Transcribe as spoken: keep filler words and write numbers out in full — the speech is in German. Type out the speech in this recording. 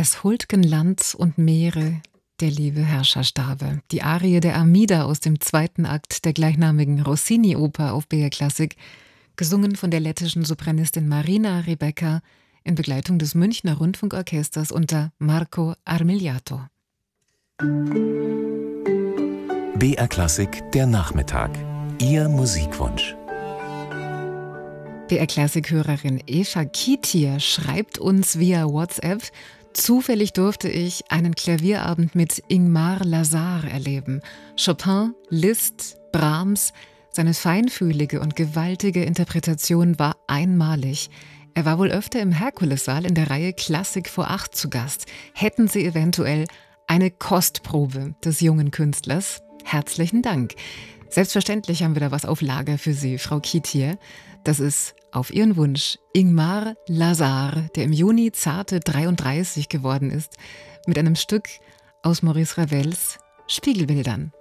Es huldgen Land und Meere, der liebe Herrscherstabe. Die Arie der Armida aus dem zweiten Akt der gleichnamigen Rossini-Oper auf B R Klassik, gesungen von der lettischen Sopranistin Marina Rebecca in Begleitung des Münchner Rundfunkorchesters unter Marco Armigliato. B R Klassik, der Nachmittag. Ihr Musikwunsch. B R Klassik-Hörerin Eva Kietier schreibt uns via WhatsApp: Zufällig durfte ich einen Klavierabend mit Ingmar Lazar erleben. Chopin, Liszt, Brahms, seine feinfühlige und gewaltige Interpretation war einmalig. Er war wohl öfter im Herkulessaal in der Reihe Klassik vor acht zu Gast. Hätten Sie eventuell eine Kostprobe des jungen Künstlers? Herzlichen Dank. Selbstverständlich haben wir da was auf Lager für Sie, Frau Kietier. Das ist auf Ihren Wunsch Ingmar Lazar, der im Juni zarte dreiunddreißig geworden ist, mit einem Stück aus Maurice Ravels Spiegelbildern.